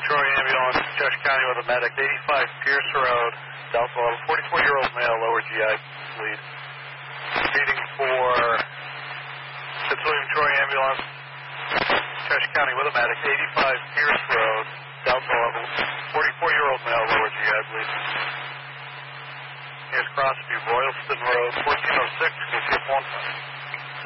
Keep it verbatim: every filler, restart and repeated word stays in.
Troy ambulance, Cheshire County with a medic, eighty-five Pierce Road, Delta eleven, forty-four-year-old male, lower G I bleed. Reading for Fitz William Troy ambulance, Cheshire County with a medic, eighty-five Pierce Road, Delta eleven, forty-four-year-old male, lower G I bleed. Here's Crossview, Boylston Road, fourteen oh six, K C F one.